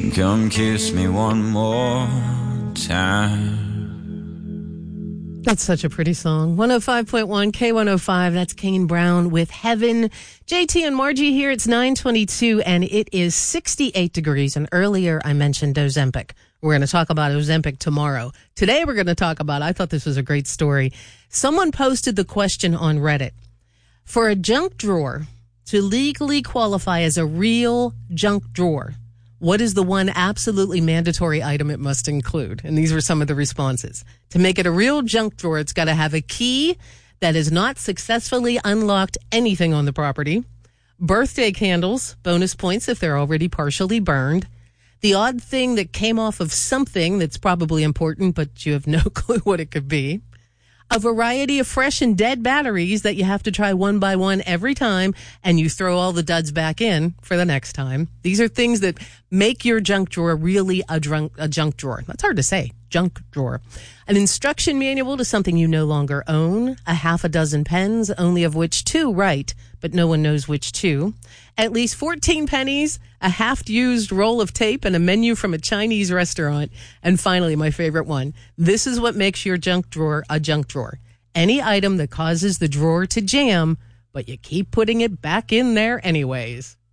Come kiss me one more time. That's such a pretty song. 105.1 K105. That's Kane Brown with Heaven. JT and Margie here. It's 9:22 and it is 68 degrees. And earlier I mentioned Ozempic. We're going to talk about Ozempic tomorrow. Today we're going to talk about, I thought this was a great story. Someone posted the question on Reddit. For a junk drawer to legally qualify as a real junk drawer, what is the one absolutely mandatory item it must include? And these were some of the responses. To make it a real junk drawer, it's got to have a key that has not successfully unlocked anything on the property. Birthday candles, bonus points if they're already partially burned. The odd thing that came off of something that's probably important, but you have no clue what it could be. A variety of fresh and dead batteries that you have to try one by one every time, and you throw all the duds back in for the next time. These are things that make your junk drawer really a junk drawer. That's hard to say. Junk drawer. An instruction manual to something you no longer own. A half a dozen pens, only of which 2 write, but no one knows which 2. At least 14 pennies, a half-used roll of tape, and a menu from a Chinese restaurant. And finally, my favorite one. This is what makes your junk drawer a junk drawer. Any item that causes the drawer to jam, but you keep putting it back in there anyways.